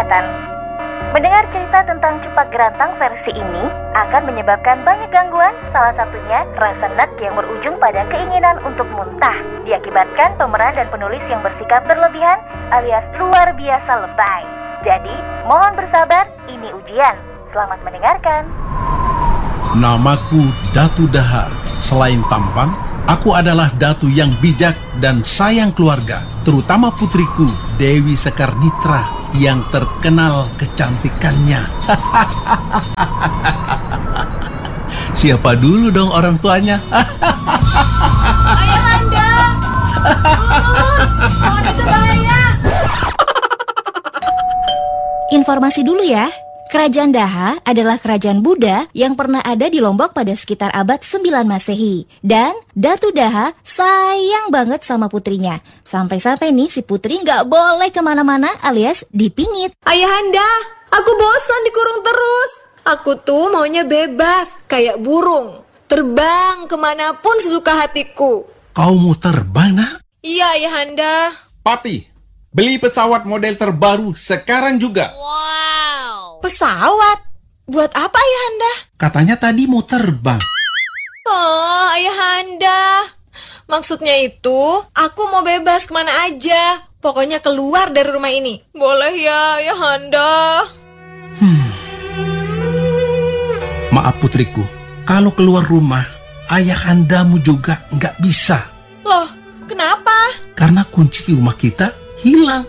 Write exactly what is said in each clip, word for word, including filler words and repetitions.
kesehatan. Mendengar cerita tentang Cepak Gerantang versi ini akan menyebabkan banyak gangguan, salah satunya rasa nek yang berujung pada keinginan untuk muntah, diakibatkan pemeran dan penulis yang bersikap berlebihan alias luar biasa lebay. Jadi, mohon bersabar, ini ujian. Selamat mendengarkan. Namaku Datu Dahar. Selain tampan, aku adalah datu yang bijak dan sayang keluarga, terutama putriku Dewi Sekar Nitra yang terkenal kecantikannya. Siapa dulu dong orang tuanya? Ayahanda, turun, pohon itu bahaya. Informasi dulu ya. Kerajaan Daha adalah kerajaan Buddha yang pernah ada di Lombok pada sekitar abad sembilan Masehi. Dan Datu Daha sayang banget sama putrinya. Sampai-sampai nih si putri nggak boleh kemana-mana alias dipingit. Ayahanda, aku bosan dikurung terus. Aku tuh maunya bebas, kayak burung. Terbang kemanapun sesuka hatiku. Kau mau terbang, nak? Iya, Ayahanda. Pati, beli pesawat model terbaru sekarang juga. Pesawat? Buat apa, Ayahanda? Katanya tadi mau terbang. Oh, Ayahanda. Maksudnya itu, aku mau bebas kemana aja. Pokoknya keluar dari rumah ini. Boleh ya, Ayahanda? Hmm. Maaf putriku, kalau keluar rumah, ayahandamu juga nggak bisa. Loh, kenapa? Karena kunci rumah kita hilang.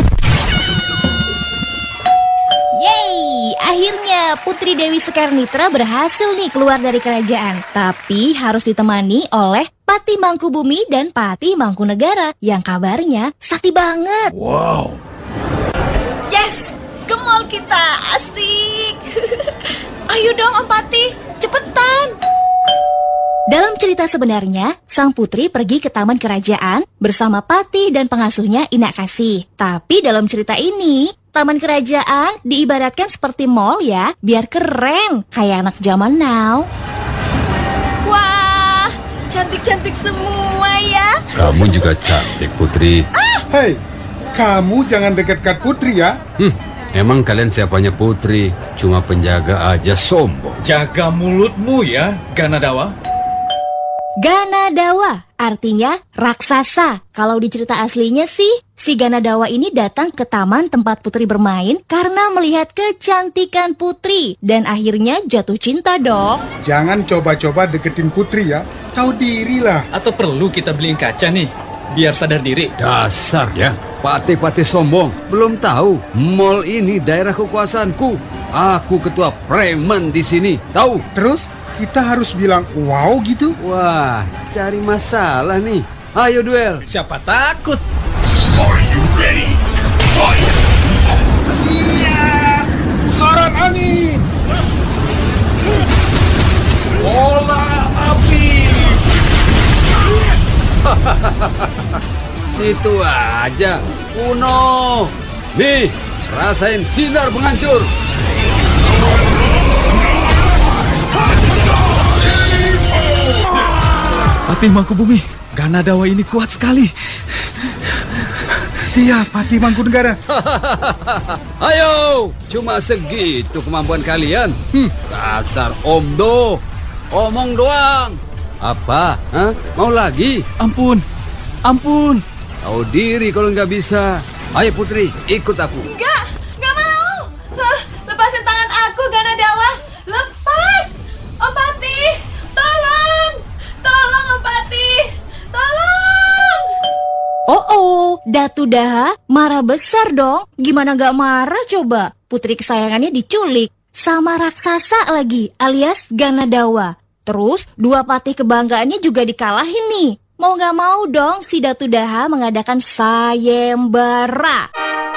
Yeay, akhirnya Putri Dewi Sekar Nitra berhasil nih keluar dari kerajaan. Tapi harus ditemani oleh Pati Mangkubumi dan Pati Mangkunegara yang kabarnya sakti banget. Wow. Yes, ke mall kita, asik. Ayo dong Om Pati, cepetan. Dalam cerita sebenarnya, sang putri pergi ke taman kerajaan bersama Pati dan pengasuhnya Inak Kasih. Tapi dalam cerita ini, taman kerajaan diibaratkan seperti mall ya, biar keren, kayak anak zaman now. Wah, cantik-cantik semua ya. Kamu juga cantik, Putri. Ah! Hei, kamu jangan dekat-dekat Putri ya. Hmm, emang kalian siapanya Putri? Cuma penjaga aja sombong. Jaga mulutmu ya, Ganadawa. Ganadawa artinya raksasa. Kalau di cerita aslinya sih, si Ganadawa ini datang ke taman tempat putri bermain karena melihat kecantikan putri dan akhirnya jatuh cinta dong. Jangan coba-coba deketin Putri ya. Tahu diri lah. Atau perlu kita beliin kaca nih, biar sadar diri. Dasar ya, pati-pati sombong. Belum tahu, mall ini daerah kekuasaanku. Aku ketua preman di sini, tahu? Terus kita harus bilang wow gitu? Wah, cari masalah nih. Ayo duel. Siapa takut? Are you ready? Fight! Iya! Pusaran angin! Bola api! Itu aja, kuno. Nih, rasain sinar penghancur. Pati Mangkubumi, Ganadawa ini kuat sekali. Iya, Pati Mangkunegara. Ayo, cuma segitu kemampuan kalian. Hmm, dasar omdo, omong doang. Apa? Hah? Mau lagi? Ampun, ampun. Tahu diri kalau nggak bisa. Ayo Putri, ikut aku. Enggak, enggak mau. Hah, lepasin tangan aku, Ganadawa. Lepas. Om Pati, tolong. Tolong Om Pati. Tolong. Oh oh, Datu Daha marah besar dong. Gimana gak marah coba? Putri kesayangannya diculik sama raksasa lagi alias Ganadawa. Terus dua patih kebanggaannya juga dikalahin nih. Mau gak mau dong si Datu Daha mengadakan sayembara.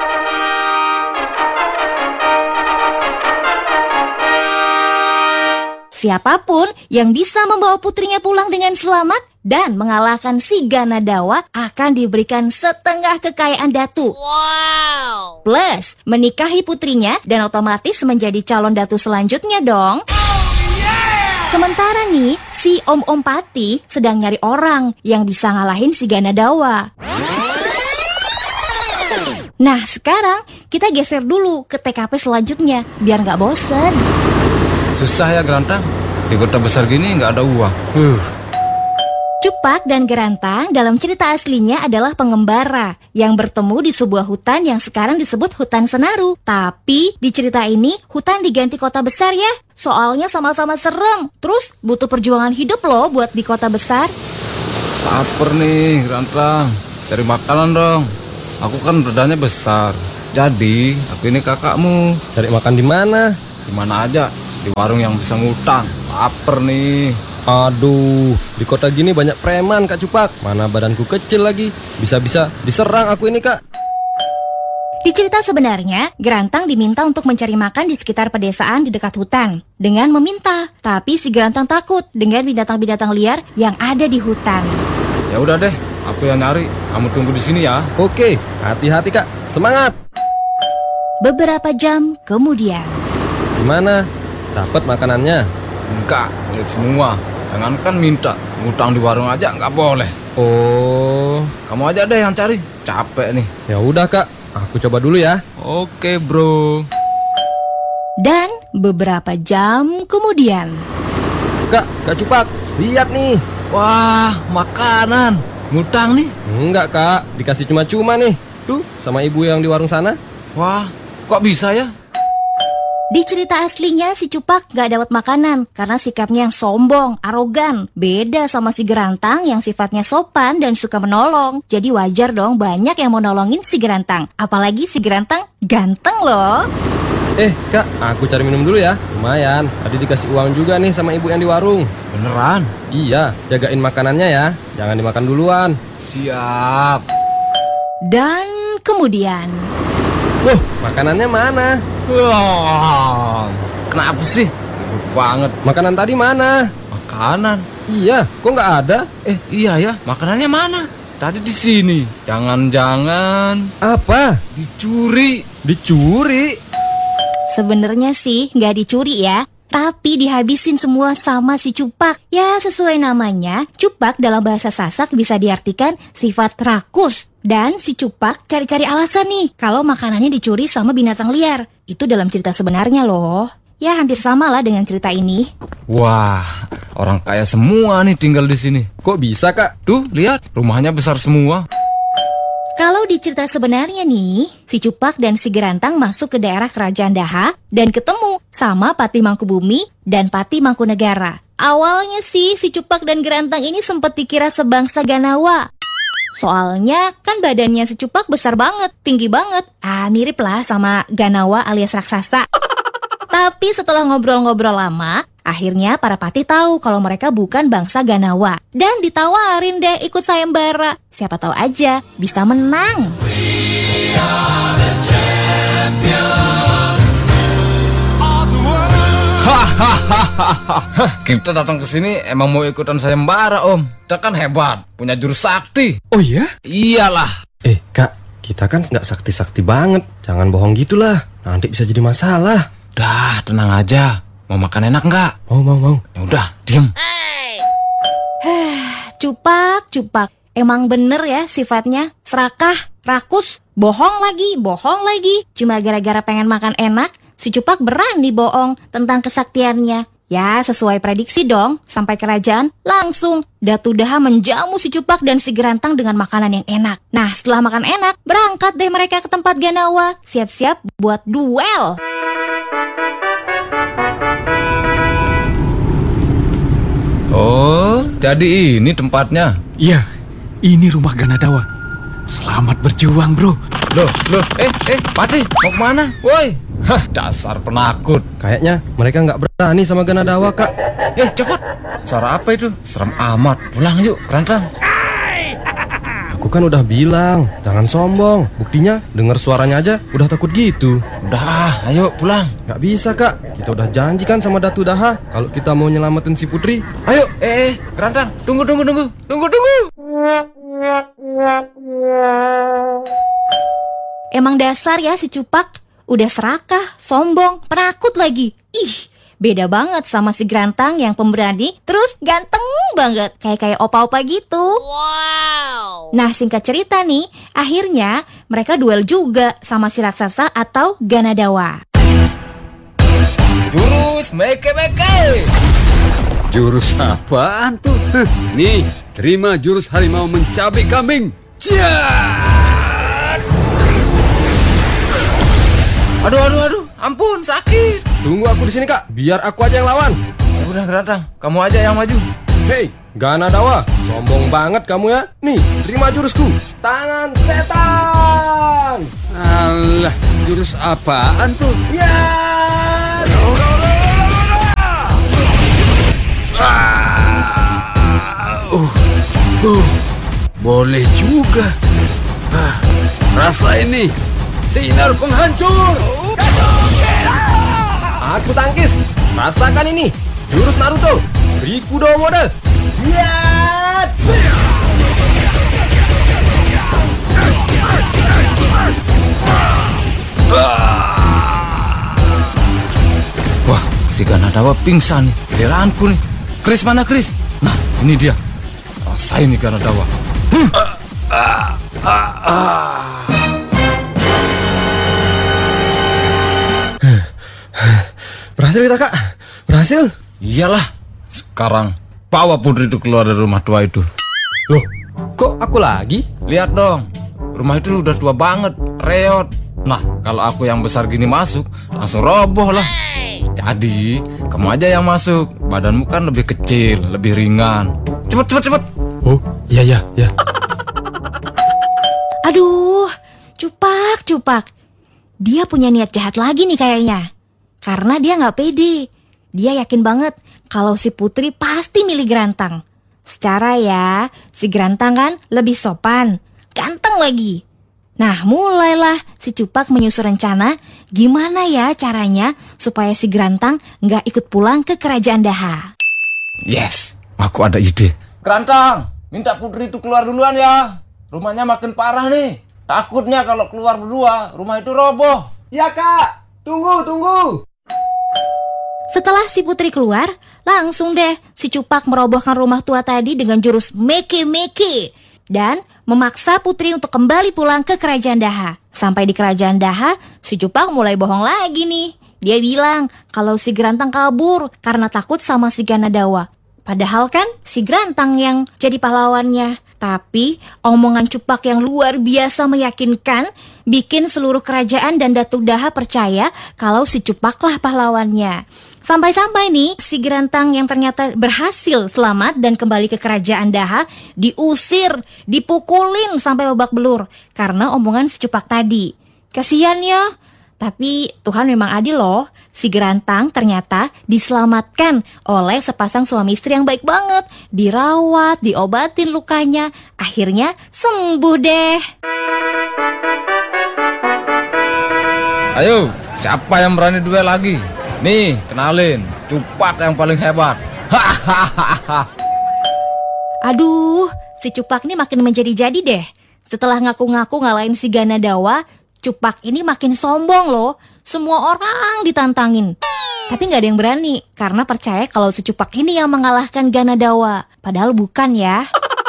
Siapapun yang bisa membawa putrinya pulang dengan selamat dan mengalahkan si Ganadawa akan diberikan setengah kekayaan Datu. Wow. Plus menikahi putrinya dan otomatis menjadi calon Datu selanjutnya dong. Sementara nih, si Om-Om Pati sedang nyari orang yang bisa ngalahin si Ganadawa. Nah sekarang kita geser dulu ke T K P selanjutnya, biar nggak bosen. Susah ya Gerantang. Di kota besar gini nggak ada uang. Uh. Cupak dan Gerantang dalam cerita aslinya adalah pengembara yang bertemu di sebuah hutan yang sekarang disebut hutan Senaru. Tapi di cerita ini hutan diganti kota besar ya. Soalnya sama-sama serem. Terus butuh perjuangan hidup loh buat di kota besar. Laper nih Gerantang. Cari makanan dong. Aku kan badannya besar. Jadi aku ini kakakmu. Cari makan di mana? Di mana aja. Di warung yang bisa ngutang. Laper nih. Aduh, di kota gini banyak preman Kak Cupak. Mana badanku kecil lagi. Bisa-bisa diserang aku ini Kak. Di cerita sebenarnya, Gerantang diminta untuk mencari makan di sekitar pedesaan di dekat hutan. Dengan meminta, tapi si Gerantang takut dengan binatang-binatang liar yang ada di hutan. Ya udah deh, aku yang nyari. Kamu tunggu di sini ya. Oke, hati-hati Kak. Semangat. Beberapa jam kemudian. Gimana? Dapat makanannya? Enggak, pelit semua. Jangankan minta, ngutang di warung aja nggak boleh. Oh, Kamu aja deh yang cari. Capek nih. ya udah Kak. Aku coba dulu ya. Oke bro. Dan beberapa jam kemudian. Kak, Kak Cupak, lihat nih. Wah, makanan. Ngutang nih. Enggak Kak, dikasih cuma-cuma nih. Tuh, sama ibu yang di warung sana. Wah, kok bisa ya? Di cerita aslinya si Cupak gak dapat makanan karena sikapnya yang sombong, arogan. Beda sama si Gerantang yang sifatnya sopan dan suka menolong. Jadi wajar dong banyak yang mau nolongin si Gerantang. Apalagi si Gerantang ganteng loh. Eh Kak, aku cari minum dulu ya. Lumayan, tadi dikasih uang juga nih sama ibu yang di warung. Beneran? Iya, jagain makanannya ya. Jangan dimakan duluan. Siap. Dan kemudian. Wah, makanannya mana? Wah, kenapa sih? Ribut banget. Makanan tadi mana? Makanan? Iya, kok nggak ada? Eh, iya ya. Makanannya mana? Tadi di sini. Jangan-jangan Apa? dicuri. Dicuri? Sebenarnya sih nggak dicuri ya, tapi dihabisin semua sama si Cupak. Ya sesuai namanya, Cupak dalam bahasa Sasak bisa diartikan sifat rakus. Dan si Cupak cari-cari alasan nih kalau makanannya dicuri sama binatang liar. Itu dalam cerita sebenarnya loh. Ya hampir sama lah dengan cerita ini. Wah, orang kaya semua nih tinggal di sini. Kok bisa Kak? Tuh, lihat, rumahnya besar semua. Kalau di cerita sebenarnya nih, si Cupak dan si Gerantang masuk ke daerah Kerajaan Daha dan ketemu sama Pati Mangkubumi dan Pati Mangkunegara. Awalnya sih si Cupak dan Gerantang ini sempat dikira sebangsa Ganawa. Soalnya kan badannya si Cupak besar banget, tinggi banget. Ah, mirip lah sama Ganawa alias raksasa. Tapi setelah ngobrol-ngobrol lama, akhirnya para pati tahu kalau mereka bukan bangsa Ganawa. Dan ditawarin deh ikut sayembara. Siapa tahu aja bisa menang. Hahaha, kita datang ke sini emang mau ikutan sayembara om. Kita kan hebat, punya jurus sakti. Oh iya? Iyalah. Eh Kak, kita kan nggak sakti-sakti banget. Jangan bohong gitulah, nanti bisa jadi masalah. Dah, tenang aja. Mau makan enak nggak? Mau, mau, mau. Ya udah, diem. Cupak, Cupak. Emang bener ya sifatnya, serakah, rakus, bohong lagi, bohong lagi. Cuma gara-gara pengen makan enak, si Cupak berani bohong tentang kesaktiannya. Ya, sesuai prediksi dong, sampai kerajaan, langsung Datu Daha menjamu si Cupak dan si Gerantang dengan makanan yang enak. Nah, setelah makan enak, berangkat deh mereka ke tempat Ganawa, siap-siap buat duel. Oh, jadi ini tempatnya. Iya, ini rumah Ganadawa. Selamat berjuang bro. Loh, loh, eh, eh, Pati, mau kemana? Woi, hah, dasar penakut. Kayaknya mereka nggak berani sama Ganadawa Kak. Eh, cepat. Suara apa itu? Serem amat. Pulang yuk, Kerantang. Aku kan udah bilang, jangan sombong. Buktinya, dengar suaranya aja udah takut gitu. Udah, ayo pulang. Nggak bisa Kak, kita udah janji kan sama Datu Daha kalau kita mau nyelamatin si Putri. Ayo. Eh, eh, Kerantang, tunggu, tunggu, tunggu, tunggu, tunggu. Emang dasar ya si Cupak, udah serakah, sombong, penakut lagi. Ih, beda banget sama si Gerantang yang pemberani, terus ganteng banget, kayak kayak opa-opa gitu. Wow. Nah, singkat cerita nih, akhirnya mereka duel juga sama si raksasa atau Ganadawa. Jurus meke-meke. Jurus apaan tuh? Heh, nih, terima jurus harimau mencabik kambing. Ciat! Aduh, aduh, aduh, ampun, sakit. Tunggu aku di sini, Kak. Biar aku aja yang lawan. Ya udah Gerantang, kamu aja yang maju. Hei, Ganadawa, sombong banget kamu ya. Nih, terima jurusku. Tangan setan. Alah, jurus apaan tuh? Ya. Uh, uh, boleh juga. Ah, rasa ini sinar penghancur. Aku tangkis. Rasakan ini. Jurus Naruto. Rikudo mode. Ya. Wah, si Ganadawa pingsan nih. Giliranku nih. Chris mana Chris? Nah, ini dia. Rasain nih Ganadawa. Hmm. Berhasil kita, Kak. Berhasil. Iyalah. Sekarang bawa putri itu keluar dari rumah tua itu. Loh, kok aku lagi? Lihat dong. Rumah itu udah tua banget, reot. Nah, kalau aku yang besar gini masuk, langsung roboh lah. Jadi, kamu aja yang masuk. Badanmu kan lebih kecil, lebih ringan. Cepet, cepet, cepet. Oh, iya, iya, iya. Aduh, Cupak, Cupak. Dia punya niat jahat lagi nih kayaknya. Karena dia gak pede. Dia yakin banget kalau si Putri pasti milih Gerantang. Secara ya, si Gerantang kan lebih sopan, ganteng lagi. Nah, mulailah si Cupak menyusun rencana gimana ya caranya supaya si Gerantang gak ikut pulang ke kerajaan Daha. Yes, aku ada ide. Gerantang, minta putri itu keluar duluan ya. Rumahnya makin parah nih. Takutnya kalau keluar berdua, rumah itu roboh. Ya, Kak. Tunggu, tunggu. Setelah si Putri keluar, langsung deh si Cupak merobohkan rumah tua tadi dengan jurus meke-meke dan memaksa Putri untuk kembali pulang ke kerajaan Daha. Sampai di kerajaan Daha, si Cupak mulai bohong lagi nih. Dia bilang kalau si Gerantang kabur karena takut sama si Ganadawa. Padahal kan si Gerantang yang jadi pahlawannya. Tapi omongan Cupak yang luar biasa meyakinkan bikin seluruh kerajaan dan Datuk Daha percaya kalau si Cupaklah pahlawannya. Sampai-sampai nih si Gerantang yang ternyata berhasil selamat dan kembali ke kerajaan Daha diusir, dipukulin sampai babak belur karena omongan si Cupak tadi. Kasian ya. Tapi Tuhan memang adil loh. Si Gerantang ternyata diselamatkan oleh sepasang suami istri yang baik banget. Dirawat, diobatin lukanya. Akhirnya sembuh deh. Ayo, siapa yang berani duel lagi? Nih, kenalin, Cupak yang paling hebat. Hahaha. Aduh, si Cupak ini makin menjadi-jadi deh. Setelah ngaku-ngaku ngalahin si Ganadawa, Cupak ini makin sombong loh. Semua orang ditantangin. Tapi gak ada yang berani karena percaya kalau si Cupak ini yang mengalahkan Ganadawa. Padahal bukan ya.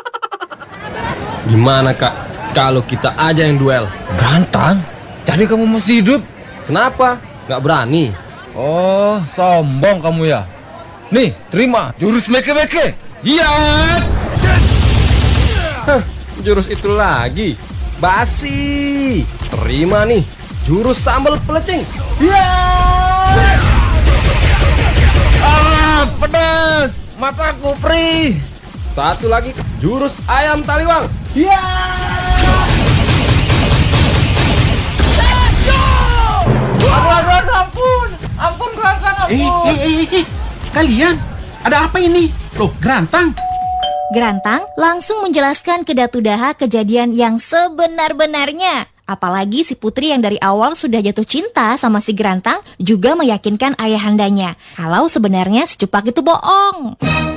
Gimana, Kak? Kalau kita aja yang duel? Gerantang, jadi kamu masih hidup? Kenapa? Gak berani? Oh, sombong kamu ya. Nih, terima jurus meke-meke. Iya. Hah, jurus itu lagi. Basi. Terima nih, jurus sambal pelecing. Ya. Ah, pedas. Mataku perih. Satu lagi, jurus ayam taliwang. Ya. Aduh, aduh, aduh, ampun. Ampun, Gerantang, ampun. Eh, eh, eh, eh, kalian, ada apa ini? Loh, Gerantang. Gerantang langsung menjelaskan ke Datu Daha kejadian yang sebenar-benarnya. Apalagi si Putri yang dari awal sudah jatuh cinta sama si Gerantang juga meyakinkan ayahandanya kalau sebenarnya si Cupak itu bohong.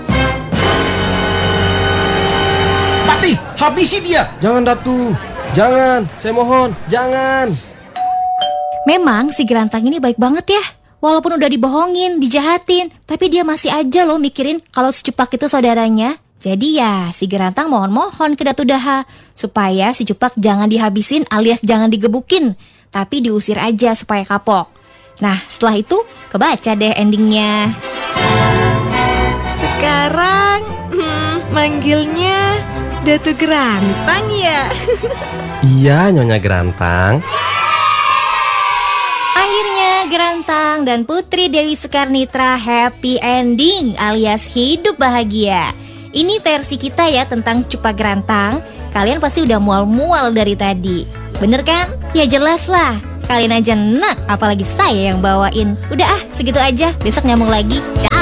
Patih, habisi dia. Jangan, Datu. Jangan, saya mohon, jangan. Memang si Gerantang ini baik banget ya. Walaupun udah dibohongin, dijahatin, tapi dia masih aja loh mikirin kalau si Cupak itu saudaranya. Jadi ya si Gerantang mohon-mohon ke Datu Daha supaya si Cupak jangan dihabisin alias jangan digebukin, tapi diusir aja supaya kapok. Nah setelah itu kebaca deh endingnya. Sekarang hmm, manggilnya Datu Gerantang ya. Iya Nyonya Gerantang. Akhirnya Gerantang dan Putri Dewi Sekar Nitra happy ending alias hidup bahagia. Ini versi kita ya tentang Cupak Gerantang. Kalian pasti udah mual-mual dari tadi. Bener kan? Ya jelas lah. Kalian aja enak, apalagi saya yang bawain. Udah ah, segitu aja. Besok nyambung lagi. Dah.